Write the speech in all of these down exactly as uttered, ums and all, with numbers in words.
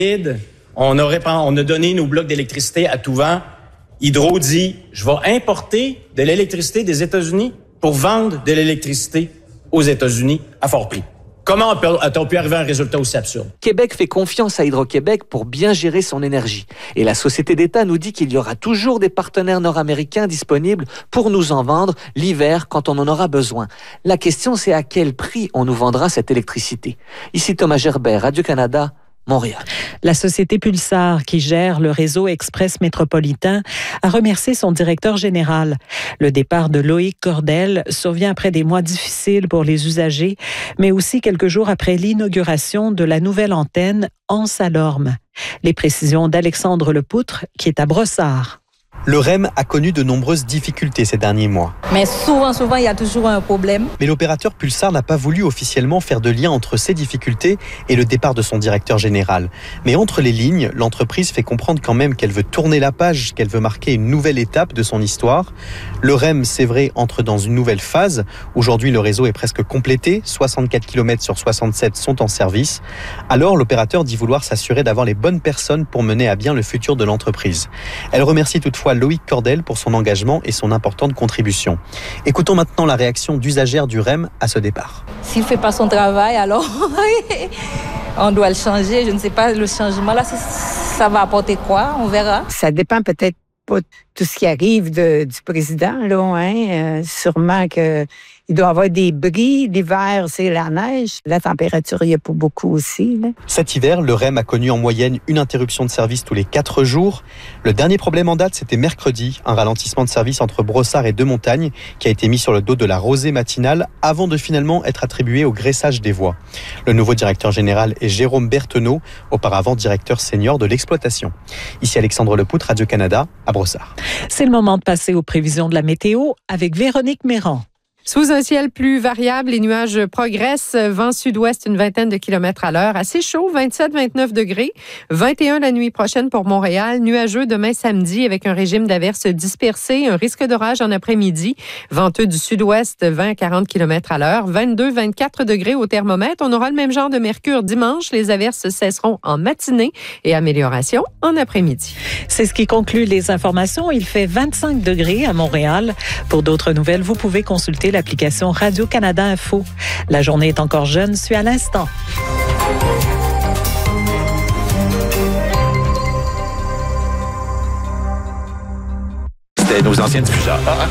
On a, répand... on a donné nos blocs d'électricité à tout vent. Hydro dit, je vais importer de l'électricité des États-Unis pour vendre de l'électricité aux États-Unis à fort prix. Comment a-t-on pu arriver à un résultat aussi absurde? Québec fait confiance à Hydro-Québec pour bien gérer son énergie. Et la Société d'État nous dit qu'il y aura toujours des partenaires nord-américains disponibles pour nous en vendre l'hiver quand on en aura besoin. La question, c'est à quel prix on nous vendra cette électricité. Ici Thomas Gerbert, Radio-Canada, Montréal. La société Pulsar, qui gère le réseau express métropolitain, a remercié son directeur général. Le départ de Loïc Cordel survient après des mois difficiles pour les usagers, mais aussi quelques jours après l'inauguration de la nouvelle antenne Anse-à-Lorme. Les précisions d'Alexandre Lepoutre, qui est à Brossard. Le R E M a connu de nombreuses difficultés ces derniers mois. Mais souvent, souvent, il y a toujours un problème. Mais l'opérateur Pulsar n'a pas voulu officiellement faire de lien entre ces difficultés et le départ de son directeur général. Mais entre les lignes, l'entreprise fait comprendre quand même qu'elle veut tourner la page, qu'elle veut marquer une nouvelle étape de son histoire. Le R E M, c'est vrai, entre dans une nouvelle phase. Aujourd'hui, le réseau est presque complété. soixante-quatre kilomètres sur soixante-sept sont en service. Alors, l'opérateur dit vouloir s'assurer d'avoir les bonnes personnes pour mener à bien le futur de l'entreprise. Elle remercie toutefois Loïc Cordel pour son engagement et son importante contribution. Écoutons maintenant la réaction d'usagère du R E M à ce départ. S'il ne fait pas son travail, alors on doit le changer. Je ne sais pas, le changement, là, ça va apporter quoi? On verra. Ça dépend peut-être pas de tout ce qui arrive de, du président, là, hein. Euh, sûrement que il doit y avoir des bris. L'hiver, c'est la neige. La température, il n'y a pas beaucoup aussi, là. Cet hiver, le R E M a connu en moyenne une interruption de service tous les quatre jours. Le dernier problème en date, c'était mercredi, un ralentissement de service entre Brossard et Deux-Montagnes qui a été mis sur le dos de la rosée matinale avant de finalement être attribué au graissage des voies. Le nouveau directeur général est Jérôme Berthenot, auparavant directeur senior de l'exploitation. Ici Alexandre Lepoutre, Radio-Canada, à Brossard. C'est le moment de passer aux prévisions de la météo avec Véronique Méran. Sous un ciel plus variable, les nuages progressent. Vent sud-ouest, une vingtaine de kilomètres à l'heure. Assez chaud, vingt-sept à vingt-neuf degrés. vingt et un la nuit prochaine pour Montréal. Nuageux demain samedi avec un régime d'averses dispersées. Un risque d'orage en après-midi. Venteux du sud-ouest, vingt à quarante kilomètres à l'heure. vingt-deux à vingt-quatre degrés au thermomètre. On aura le même genre de mercure dimanche. Les averses cesseront en matinée et amélioration en après-midi. C'est ce qui conclut les informations. Il fait vingt-cinq degrés à Montréal. Pour d'autres nouvelles, vous pouvez consulter l'application Radio-Canada Info. La journée est encore jeune, suit à l'instant. C'était nos anciens diffuseurs. Ah.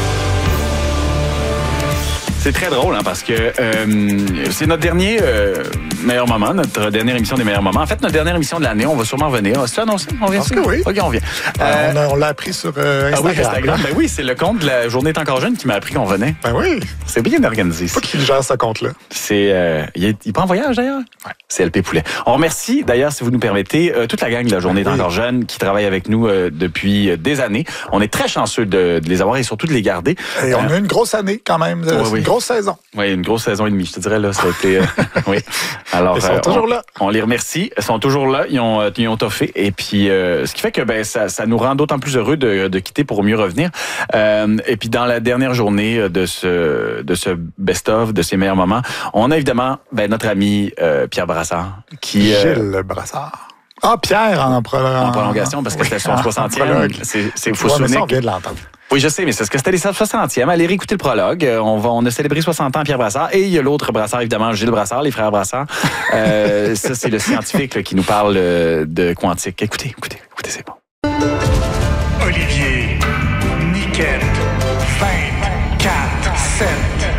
C'est très drôle, hein, parce que euh, c'est notre dernier euh, meilleur moment, notre dernière émission des meilleurs moments. En fait, notre dernière émission de l'année, on va sûrement revenir. C'est annoncé? On vient? Parce que oui. OK, on vient. Euh, on, a, on l'a appris sur euh, Instagram. Ah oui, Instagram. Ben oui, c'est le compte de la Journée est encore jeune qui m'a appris qu'on venait. Ben oui. C'est bien organisé. C'est pas qui gère ce compte-là. C'est, euh, il est, il est pas en voyage, d'ailleurs? Ouais. C'est L P Poulet. On remercie, d'ailleurs, si vous nous permettez, euh, toute la gang de la Journée est encore jeune qui travaille avec nous euh, depuis des années. On est très chanceux de, de les avoir et surtout de les garder. Et euh, on a une grosse année quand même. Oui, c'est oui. une grosse saison. Oui, une grosse saison et demie, je te dirais, là. Ça a été, euh, oui. Alors, ils sont euh, toujours on, là. On les remercie. Ils sont toujours là. Ils ont, ils ont toffé. Et puis, euh, ce qui fait que, ben, ça, ça nous rend d'autant plus heureux de, de quitter pour mieux revenir. Euh, et puis, dans la dernière journée de ce, de ce best-of, de ces meilleurs moments, on a évidemment, ben, notre ami, euh, Pierre Brassard, qui, euh, Gilles Brassard. Ah, Pierre en, pro... en prolongation, parce que oui, c'était son soixantième. C'est, c'est, faut ouais, se souvenir. On vient de l'entendre. Oui, je sais, mais c'est ce que c'était les soixantième. Allez réécouter le prologue. On va, on a célébré soixante ans Pierre Brassard. Et il y a l'autre Brassard, évidemment, Gilles Brassard, les frères Brassard. Euh, ça, c'est le scientifique là, qui nous parle de quantique. Écoutez, écoutez, écoutez, c'est bon. Olivier, Niquette, vingt-quatre sept.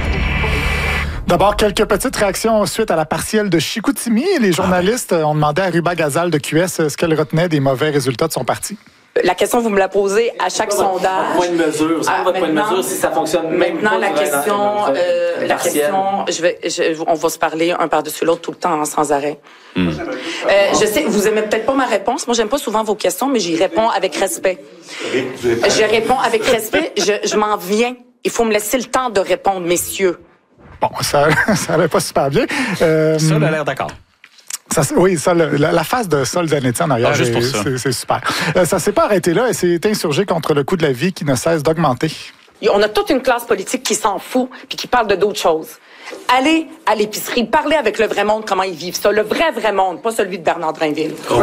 D'abord, quelques petites réactions suite à la partielle de Chicoutimi. Les journalistes ont demandé à Ruba Gazal de Q S ce qu'elle retenait des mauvais résultats de son parti. La question, vous me la posez à chaque votre, sondage. Votre point de mesure, c'est ah, votre point de mesure si ça fonctionne même maintenant, pas. La question, euh, la question, je vais, je, on va se parler un par-dessus l'autre tout le temps, hein, sans arrêt. Mm. Euh, je sais, vous aimez peut-être pas ma réponse. Moi, j'aime pas souvent vos questions, mais j'y réponds avec respect. Je réponds avec respect. Je, je m'en viens. Il faut me laisser le temps de répondre, messieurs. Bon, ça, ça allait pas super bien. Euh, ça, on a l'air d'accord. Ça, oui, ça, le, la, la phase de Sol Zanetti en arrière, ah, juste pour ça. C'est, c'est super. Euh, ça s'est pas arrêté là et s'est insurgé contre le coût de la vie qui ne cesse d'augmenter. On a toute une classe politique qui s'en fout puis qui parle de d'autres choses. Allez à l'épicerie, parlez avec le vrai monde comment ils vivent ça, le vrai vrai monde, pas celui de Bernard Drainville. Oh.